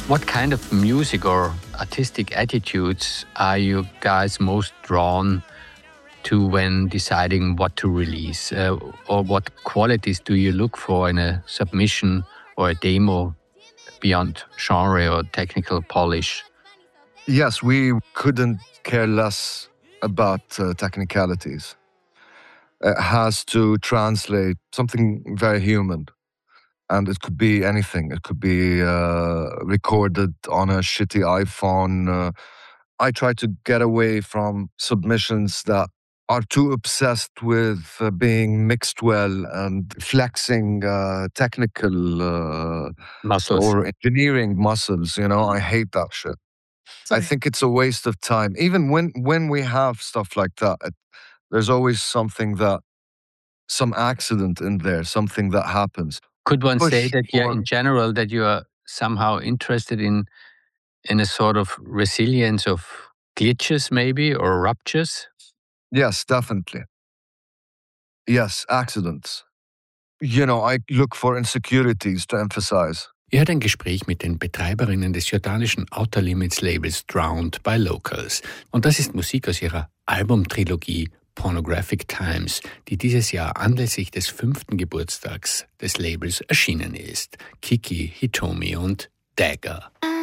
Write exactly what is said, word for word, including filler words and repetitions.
What kind of music or artistic attitudes are you guys most drawn to when deciding what to release? Uh, or what qualities do you look for in a submission or a demo beyond genre or technical polish? Yes, we couldn't care less about uh, technicalities. It has to translate something very human. And it could be anything. It could be uh, recorded on a shitty iPhone. Uh, I try to get away from submissions that are too obsessed with uh, being mixed well and flexing uh, technical uh, Muscles. or engineering muscles. You know, I hate that shit. I think it's a waste of time. Even when, when we have stuff like that, it, there's always something that, some accident in there, something that happens. Could one Push say that, yeah, for- in general, that you are somehow interested in in a sort of resilience of glitches, maybe, or ruptures? Yes, definitely. Yes, accidents. You know, I look for insecurities to emphasize. Ihr hört ein Gespräch mit den Betreiberinnen des jordanischen Outer Limits Labels Drowned by Locals. Und das ist Musik aus ihrer Albumtrilogie Pornographic Times, die dieses Jahr anlässlich des fünften Geburtstags des Labels erschienen ist. Kiki, Hitomi und Dagger.